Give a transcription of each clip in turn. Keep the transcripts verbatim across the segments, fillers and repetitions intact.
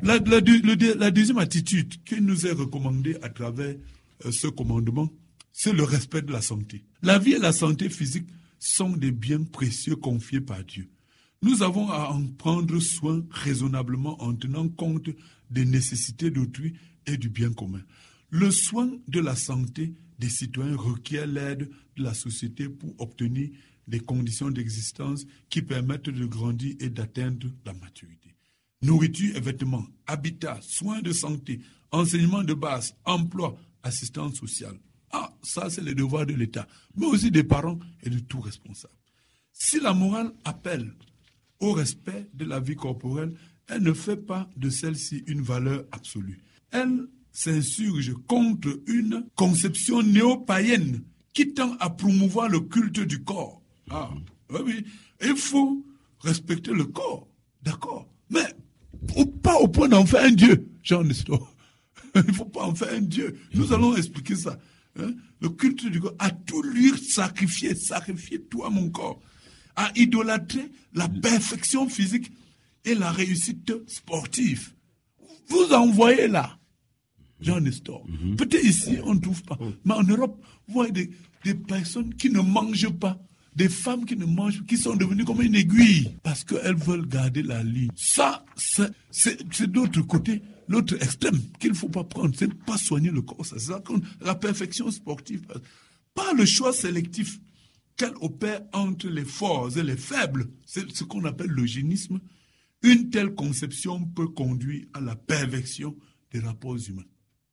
La, la, la, la deuxième attitude qui nous est recommandée à travers euh, ce commandement, c'est le respect de la santé. La vie et la santé physique sont des biens précieux confiés par Dieu. Nous avons à en prendre soin raisonnablement en tenant compte des nécessités d'autrui et du bien commun. Le soin de la santé des citoyens requiert l'aide de la société pour obtenir des conditions d'existence qui permettent de grandir et d'atteindre la maturité. Nourriture et vêtements, habitat, soins de santé, enseignement de base, emploi, assistance sociale. Ah, ça c'est le devoir de l'État, mais aussi des parents et de tout responsable. Si la morale appelle au respect de la vie corporelle, elle ne fait pas de celle-ci une valeur absolue. Elle s'insurge contre une conception néo-païenne qui tend à promouvoir le culte du corps. Ah, oui, il faut respecter le corps, d'accord, mais pas au point d'en faire un dieu, Jean-Nestor. Il ne faut pas en faire un dieu. Nous allons expliquer ça. Hein? Le culte du corps, à tout lui sacrifier, sacrifier tout à mon corps, à idolâtrer la perfection physique et la réussite sportive. Vous en voyez là, Jean-Nestor. Mm-hmm. Peut-être ici, on ne trouve pas. Mm. Mais en Europe, vous voyez des, des personnes qui ne mangent pas, des femmes qui ne mangent, qui sont devenues comme une aiguille parce qu'elles veulent garder la ligne. Ça, c'est, c'est, c'est d'autre côté, l'autre extrême qu'il ne faut pas prendre. C'est pas soigner le corps. Ça, c'est la perfection sportive. Pas le choix sélectif qu'elle opère entre les forts et les faibles. C'est ce qu'on appelle l'eugénisme. Une telle conception peut conduire à la perversion des rapports humains.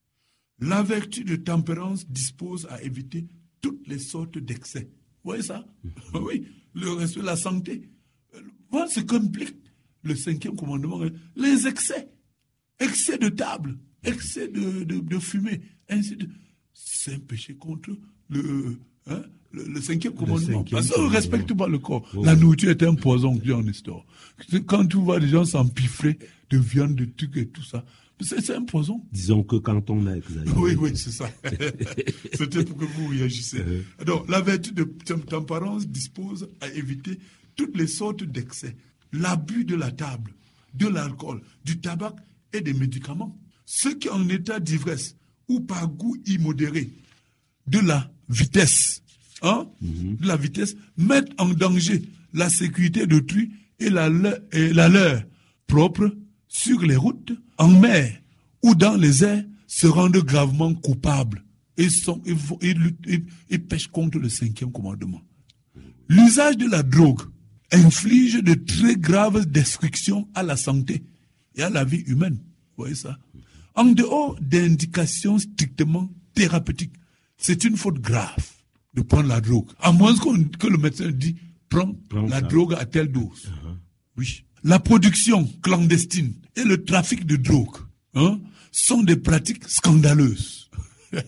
La vertu de tempérance dispose à éviter toutes les sortes d'excès. Vous voyez ça? Mm-hmm. Oui, le respect de la santé. Voilà ce qu'implique le cinquième commandement. Les excès. Excès de table, excès de, de, de fumée, ainsi de... C'est un péché contre le, hein, le, le cinquième commandement. Le Parce qu'on ne respecte pas le corps. Oh. La nourriture est un poison, Jean-Nestor. Quand tu vois des gens s'empiffrer de viande, de trucs et tout ça, c'est, c'est un poison. Disons que quand on a exagéré. Oui, oui, c'est ça. C'était pour que vous réagissiez. Euh. Donc, la vertu de tempérance dispose à éviter toutes les sortes d'excès. L'abus de la table, de l'alcool, du tabac et des médicaments. Ceux qui en état d'ivresse ou par goût immodéré de la vitesse, hein, mm-hmm. de la vitesse, mettent en danger la sécurité d'autrui et la, et la leur propre sur les routes, en mer ou dans les airs, se rendent gravement coupables et, sont, et, et, et, et pêchent contre le cinquième commandement. L'usage de la drogue inflige de très graves destructions à la santé et à la vie humaine. Vous voyez ça? En dehors d'indications strictement thérapeutiques, c'est une faute grave de prendre la drogue. À moins qu'on, que le médecin dit, prends Prends la ça. drogue à telle dose. Uh-huh. Oui. La production clandestine et le trafic de drogue, hein, sont des pratiques scandaleuses. Uh-huh.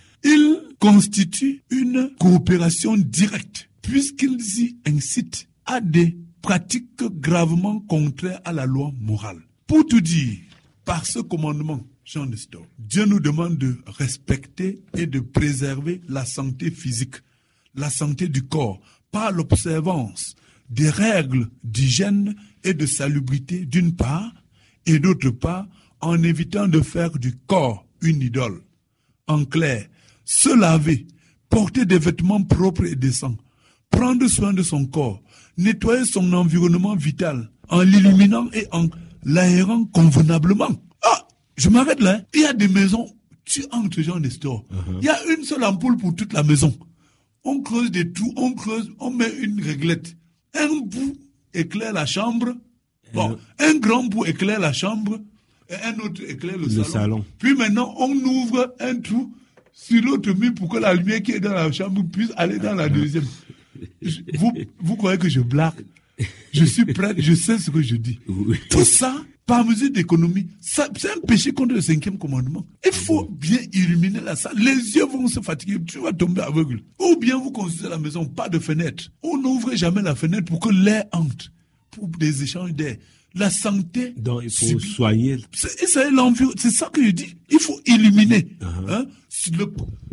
Ils constituent une coopération directe, puisqu'ils y incitent à des pratiques gravement contraires à la loi morale. Pour tout dire, par ce commandement, Jean-Nestor, Dieu nous demande de respecter et de préserver la santé physique, la santé du corps, par l'observance des règles d'hygiène et de salubrité d'une part, et d'autre part, en évitant de faire du corps une idole. En clair, se laver, porter des vêtements propres et décents, prendre soin de son corps, nettoyer son environnement vital, en l'illuminant et en l'aérant convenablement. Ah, je m'arrête là. Hein. Il y a des maisons, tu entres, Jean-Nestor. Uh-huh. Il y a une seule ampoule pour toute la maison. On creuse des trous, on creuse, on met une réglette. Un bout éclaire la chambre. Bon, euh... un grand bout éclaire la chambre et un autre éclaire le, le salon. salon. Puis maintenant, on ouvre un trou sur l'autre mur pour que la lumière qui est dans la chambre puisse aller dans la deuxième. Je, vous, vous croyez que je blague? Je suis prêt, je sais ce que je dis. Oui. Tout ça, par mesure d'économie, ça, c'est un péché contre le cinquième commandement. Il faut bien illuminer la salle. Les yeux vont se fatiguer, tu vas tomber aveugle. Ou bien vous construisez la maison, pas de fenêtre. On n'ouvre jamais la fenêtre pour que l'air entre, pour des échanges d'air. La santé. Donc il faut subit. soigner. C'est, c'est, c'est ça que je dis. Il faut illuminer. Uh-huh. Hein, le,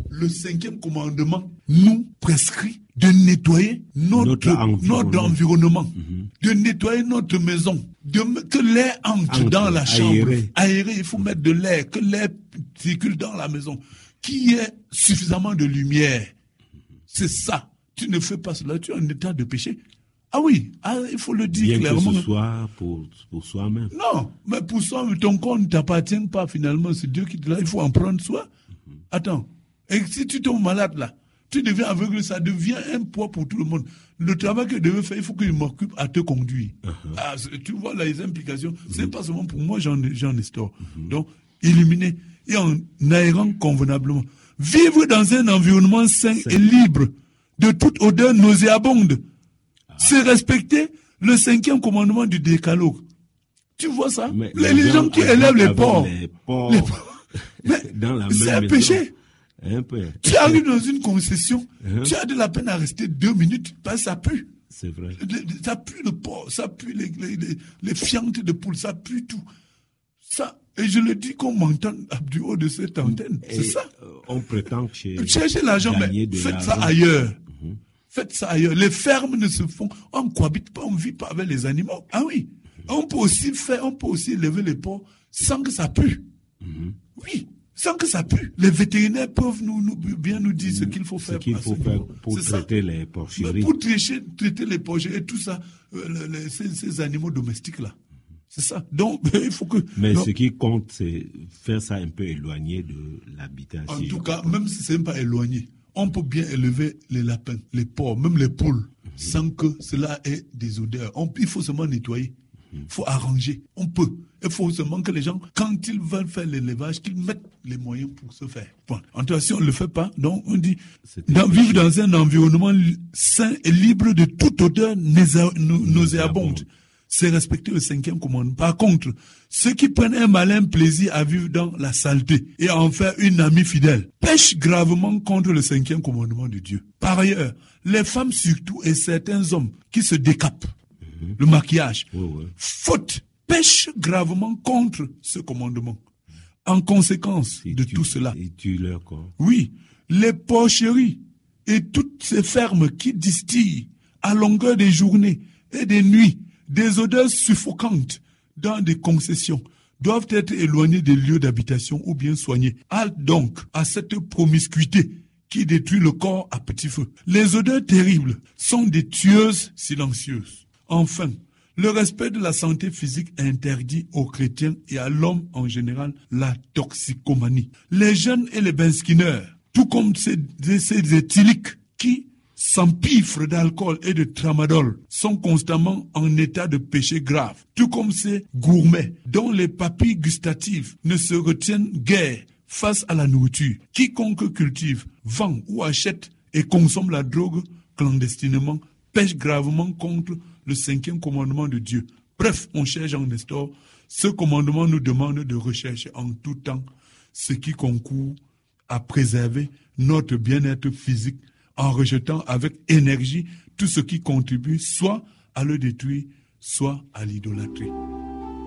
le cinquième commandement nous prescrit de nettoyer notre, notre environnement, notre environnement mm-hmm. de nettoyer notre maison, de, que l'air entre, entre dans la chambre, aéré. aéré, il faut mettre de l'air, que l'air circule dans la maison, qu'il y ait suffisamment de lumière. C'est ça. Tu ne fais pas cela, tu es en état de péché. Ah oui, ah, il faut le dire Bien clairement. Que ce soit pour, pour soi-même. Non, mais pour soi, ton corps ne t'appartient pas finalement, c'est Dieu qui te l'a, il faut en prendre soin. Mm-hmm. Attends, et si tu tombes malade là, tu deviens aveugle, ça devient un poids pour tout le monde. Le travail que je devais faire, il faut que je m'occupe à te conduire. Uh-huh. Ah, tu vois les implications, uh-huh. c'est pas seulement pour moi, j'en, j'en instaure. Uh-huh. Donc, éliminer et en aérant convenablement. Vivre dans un environnement sain c'est... et libre de toute odeur nauséabonde. Ah. C'est respecter le cinquième commandement du décalogue. Tu vois ça? Mais les, les gens qui élèvent les porcs. Les porcs. Les porcs. Mais dans la c'est un maison. Péché. Un peu. Tu arrives dans une concession, uh-huh. tu as de la peine à rester deux minutes, parce que ça pue. C'est vrai. Ça pue le porc, ça pue les, les, les, les fientes de poule, ça pue tout. Ça, et je le dis qu'on m'entend du haut de cette antenne. Et c'est ça. Euh, on prétend que cherchez l'argent, mais faites l'argent. ça ailleurs. Uh-huh. Faites ça ailleurs. Les fermes ne se font, on ne cohabite pas, on ne vit pas avec les animaux. Ah oui. Uh-huh. On peut aussi faire, on peut aussi élever les porcs sans que ça pue. Uh-huh. Oui. Sans que ça pue. Les vétérinaires peuvent nous, nous, bien nous dire ce qu'il faut faire. Ce qu'il faut faire pour c'est traiter ça. les porcheries. Pour traiter, traiter les porcheries et tout ça, euh, les, ces, ces animaux domestiques-là. C'est ça. Donc, il faut que... Mais donc, ce qui compte, c'est faire ça un peu éloigné de l'habitat. En si tout cas, comprends. Même si c'est pas éloigné, on peut bien élever les lapins, les porcs, même les poules, mm-hmm. sans que cela ait des odeurs. On, il faut seulement nettoyer. Il faut arranger. On peut. Il faut seulement que les gens, quand ils veulent faire l'élevage, qu'ils mettent les moyens pour se faire. Bon. En tout cas, si on ne le fait pas, donc on dit dans, vivre dans un environnement sain et libre de toute odeur nauséabonde. C'est respecter le cinquième commandement. Par contre, ceux qui prennent un malin plaisir à vivre dans la saleté et à en faire une amie fidèle pêchent gravement contre le cinquième commandement de Dieu. Par ailleurs, les femmes surtout et certains hommes qui se décapent, mmh. le maquillage, ouais, ouais. faute, pêchent gravement contre ce commandement. En conséquence et de tu, tout cela, et tu leur corps. Oui, les porcheries et toutes ces fermes qui distillent à longueur des journées et des nuits des odeurs suffocantes dans des concessions doivent être éloignées des lieux d'habitation ou bien soignées. Halte donc à cette promiscuité qui détruit le corps à petit feu. Les odeurs terribles sont des tueuses silencieuses. Enfin, le respect de la santé physique interdit aux chrétiens et à l'homme en général la toxicomanie. Les jeunes et les benskinneurs, tout comme ces, ces éthyliques qui s'empiffrent d'alcool et de tramadol, sont constamment en état de péché grave, tout comme ces gourmets dont les papilles gustatives ne se retiennent guère face à la nourriture. Quiconque cultive, vend ou achète et consomme la drogue clandestinement pêche gravement contre le cinquième commandement de Dieu. Bref, mon cher Jean Nestor, ce commandement nous demande de rechercher en tout temps ce qui concourt à préserver notre bien-être physique en rejetant avec énergie tout ce qui contribue soit à le détruire, soit à l'idolâtrer.